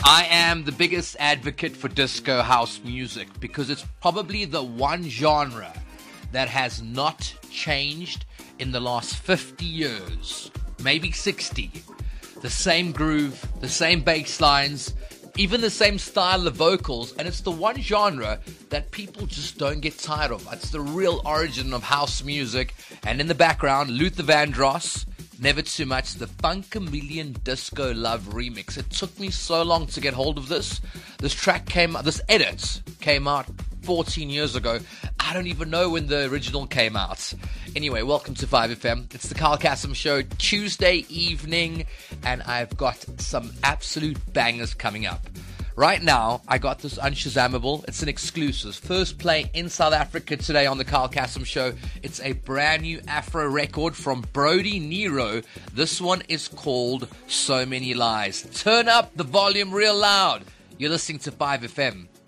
I am the biggest advocate for disco house music because it's probably the one genre that has not changed in the last 50 years, maybe 60. The same groove, the same bass lines, even the same style of vocals, and it's the one genre that people just don't get tired of. It's the real origin of house music. And in the background, Luther Vandross, Never Too Much, the Funkamelion Disco Love remix. It took me so long to get hold of this. This edit came out 14 years ago. I don't even know when the original came out. Anyway, welcome to 5FM. It's the Carl Kasem Show, Tuesday evening, and I've got some absolute bangers coming up. Right now, I got this Unshazammable. It's an exclusive. First play in South Africa today on the Carl Kasem Show. It's a brand new Afro record from Brody Nero. This one is called So Many Lies. Turn up the volume real loud. You're listening to 5FM.